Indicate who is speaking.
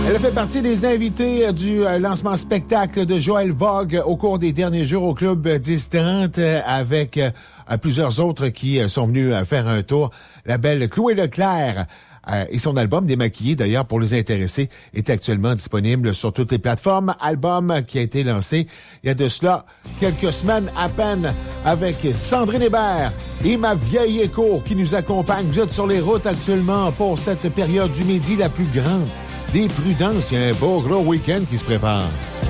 Speaker 1: Elle a fait partie des invités du lancement spectacle de Joël Vogue au cours des derniers jours au Club 10-30 avec plusieurs autres qui sont venus faire un tour. La belle Chloé Leclerc et son album Démaquillé, d'ailleurs, pour les intéressés, est actuellement disponible sur toutes les plateformes. Album qui a été lancé il y a de cela quelques semaines à peine avec Sandrine Hébert et Ma Vieille Écho qui nous accompagne. Vous êtes sur les routes actuellement pour cette période du midi la plus grande des prudences. Il y a un beau gros week-end qui se prépare.